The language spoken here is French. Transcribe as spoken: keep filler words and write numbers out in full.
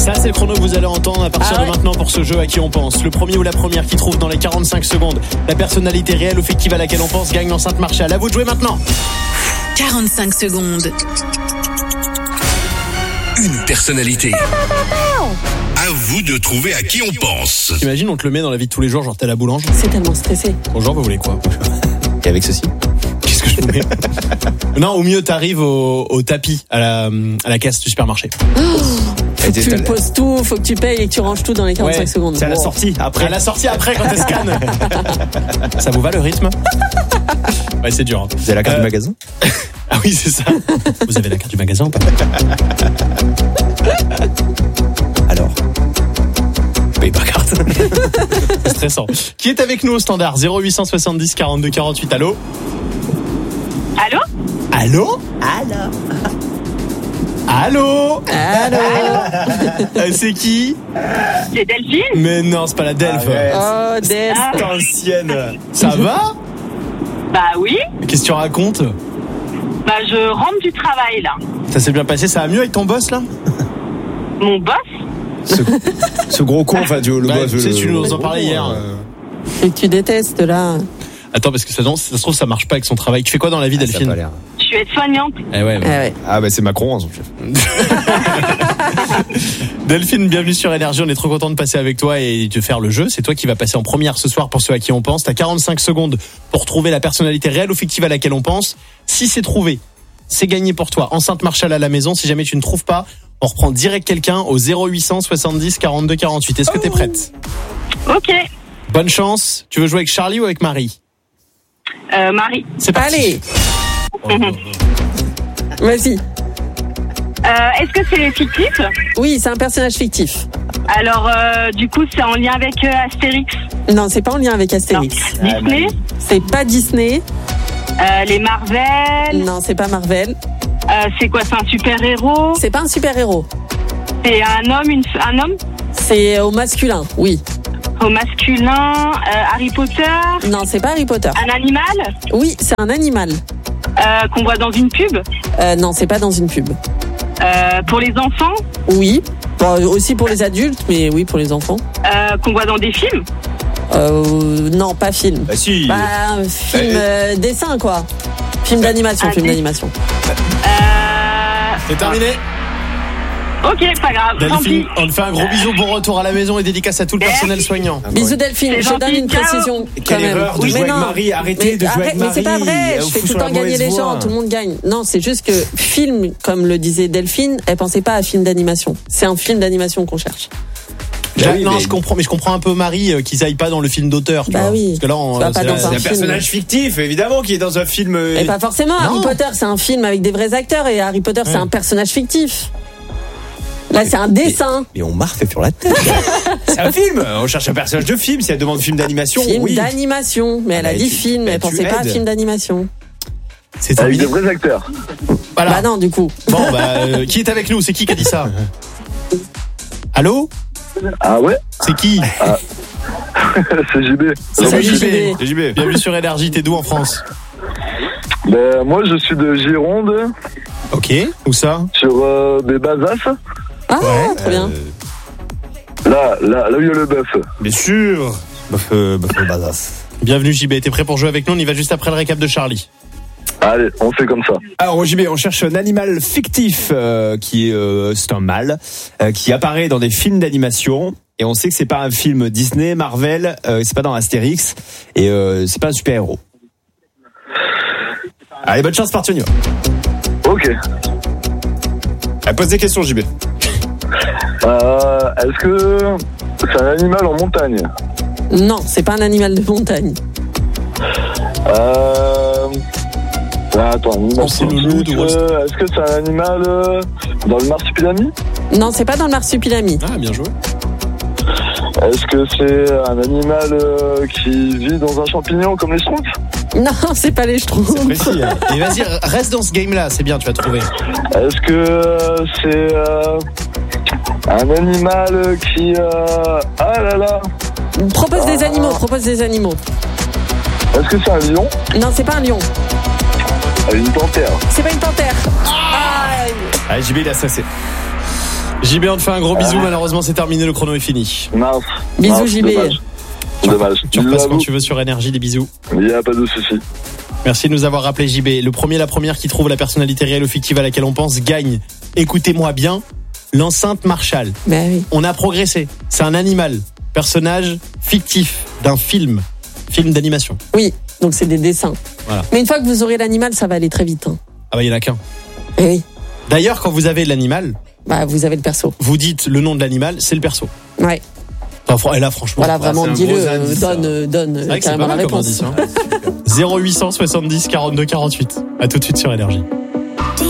Ça, c'est le chrono que vous allez entendre à partir ah ouais. de maintenant pour ce jeu à qui on pense. Le premier ou la première qui trouve dans les quarante-cinq secondes la personnalité réelle ou fictive à laquelle on pense gagne l'enceinte Marshall. À vous de jouer maintenant. quarante-cinq secondes. Une personnalité. À vous de trouver à qui on pense. T'imagines, on te le met dans la vie de tous les jours, genre t'es à la boulange. C'est tellement stressé. Bonjour, vous voulez quoi? Et avec ceci? Qu'est-ce que je mets? Non, au mieux t'arrives au, au tapis, à la, à la caisse du supermarché. Oh, faut que tu poses tout, faut que tu payes et que tu ranges tout dans les quarante-cinq ouais, secondes. C'est à la sortie après. À la sortie après quand tu scannes. Ça vous va le rythme? Ouais, c'est dur. Hein. Vous avez la carte euh... du magasin? Ah oui, c'est ça. Vous avez la carte du magasin ou pas? Alors, paye par carte. C'est stressant. Qui est avec nous au standard? zéro huit cent soixante-dix quarante-deux quarante-huit. Allô? Allô? Allô? Allô? Allô? Allô? euh, C'est qui? C'est Delphine? Mais non, c'est pas la Delph. Oh, Delph. C'est ancienne. Ça va? Bah oui. Qu'est-ce que tu racontes? Bah je rentre du travail là. Ça s'est bien passé, ça va mieux avec ton boss là? Mon boss? Ce, ce gros con, enfin tu, le bah, boss. Tu sais, le, tu nous en parlais hier. Euh... Et que tu détestes là. Attends, parce que ça, ça se trouve ça marche pas avec son travail. Tu fais quoi dans la vie, ah, Delphine? Je suis aide-soignante. Eh ouais, bah. Ah, ouais. Ah bah c'est Macron, hein, son chef. Delphine, bienvenue sur Énergie. On est trop content de passer avec toi et de faire le jeu. C'est toi qui vas passer en première ce soir pour ceux à qui on pense. T'as quarante-cinq secondes pour trouver la personnalité réelle ou fictive à laquelle on pense. Si c'est trouvé, c'est gagné pour toi. Enceinte Marshall à la maison. Si jamais tu ne trouves pas, on reprend direct quelqu'un au zéro huit cent soixante-dix quarante-deux quarante-huit. Est-ce que t'es prête? Ok. Bonne chance. Tu veux jouer avec Charlie ou avec Marie? Euh, Marie. C'est parti. Allez. Oh, oh, oh. Vas-y. Euh, est-ce que c'est fictif? Oui, c'est un personnage fictif. Alors, euh, du coup, c'est en lien avec euh, Astérix? Non, c'est pas en lien avec Astérix. Non. Disney? C'est pas Disney. Euh, les Marvel? Non, c'est pas Marvel. Euh, c'est quoi? C'est un super-héros? C'est pas un super-héros. C'est un homme, une, un homme? C'est au masculin, oui. Au masculin, euh, Harry Potter? Non, c'est pas Harry Potter. Un animal? Oui, c'est un animal. Euh, qu'on voit dans une pub? euh, Non, c'est pas dans une pub. Euh, pour les enfants? Oui, bon, aussi pour les adultes, mais oui, pour les enfants. Euh, qu'on voit dans des films? euh, Non, pas film. Bah si. Bah, film, euh, dessin quoi. Film d'animation, ah, film dé... d'animation. Euh... C'est terminé. Ok, pas grave. Delphine, on te fait un gros bisou, bon retour à la maison et dédicace à tout le personnel soignant. Bisous Delphine, je donne une précision. Quelle erreur de oui, jouer mais avec non. Marie, arrêtez mais, de jouer arrête, avec Marie. Mais c'est pas vrai, je fais tout le temps gagner les gens, tout le monde gagne. Non, c'est juste que film, comme le disait Delphine, elle pensait pas à film d'animation. C'est un film d'animation qu'on cherche. Bah oui, non, mais... je comprends, mais je comprends un peu Marie euh, qu'ils aillent pas dans le film d'auteur. Tu bah vois, oui. Parce que là, on, c'est, c'est, là, c'est un, un personnage fictif, évidemment, qui est dans un film. Et pas forcément. Non. Harry Potter, c'est un film avec des vrais acteurs, et Harry Potter, ouais. c'est un personnage fictif. Là, c'est un dessin. Mais, mais on m'a refait sur la tête. C'est un film. On cherche un personnage de film. Si elle demande film d'animation, film oui. d'animation. Mais elle a dit tu, film. Elle pensait pas à film d'animation. C'est avec des vrais acteurs. Voilà. Bah non, du coup. Bon, bah, euh, qui est avec nous? C'est qui qui a dit ça? Allô? Ah ouais? C'est qui? Ah. C'est J B. C'est Salut J B. J B. J B. Bienvenue sur Énergie. T'es d'où en France? Ben, moi, je suis de Gironde. Ok. Où ça? Sur euh, des Bazas. Ah, ouais, très bien. Euh... Là, là, là où il y a le bœuf. Bien sûr. Bœuf, euh, bœuf au Bazas. Bienvenue J B. T'es prêt pour jouer avec nous? On y va juste après le récap de Charlie. Allez, on fait comme ça. Alors J B, on cherche un animal fictif euh, qui est, euh, c'est un mâle euh, qui apparaît dans des films d'animation et on sait que c'est pas un film Disney, Marvel, euh, c'est pas dans Astérix et euh, c'est pas un super héros. Allez, bonne chance, parti, on y va. Ok. Elle pose des questions, J B. Euh, est-ce que c'est un animal en montagne? Non, c'est pas un animal de montagne. Euh... Ah, attends, animal loup, euh, est-ce que c'est un animal euh, dans le marsupilami? Non, c'est pas dans le marsupilami. Ah, bien joué. Est-ce que c'est un animal euh, qui vit dans un champignon comme les schtroumpfs? Non, c'est pas les schtroumpfs. C'est précis, hein. Et vas-y, reste dans ce game-là, c'est bien, tu vas trouver. Est-ce que euh, c'est euh, un animal qui... Euh... Ah là là. Propose ah. des animaux, propose des animaux. Est-ce que c'est un lion? Non, c'est pas un lion. Une panthère. C'est pas une panthère. Aïe. Allez, J B, il a stressé. J B, on te fait un gros bisou. Malheureusement, c'est terminé. Le chrono est fini. Mince. Bisous, Mince, J B. Dommage. Dommage. Tu Bisous repasses à quand vous. tu veux sur Énergie. Des bisous. Il n'y a pas de souci. Merci de nous avoir rappelé, J B. Le premier, la première qui trouve la personnalité réelle ou fictive à laquelle on pense gagne. Écoutez-moi bien. L'enceinte Marshall. Ben oui. On a progressé. C'est un animal. Personnage fictif d'un film. Film d'animation. Oui, donc c'est des dessins. Voilà. Mais une fois que vous aurez l'animal, ça va aller très vite. Hein. Ah bah, il n'y en a qu'un. Eh oui. D'ailleurs, quand vous avez l'animal, Bah, vous avez le perso. vous dites le nom de l'animal, c'est le perso. Ouais. Enfin, et là, franchement. Voilà, vraiment, c'est un dis-le. gros euh, indice, donne, ça. euh, donne C'est vrai que c'est carrément pas la mal comme réponse. indice, hein. zéro huit cent soixante-dix quarante-deux quarante-huit. À tout de suite sur Énergie.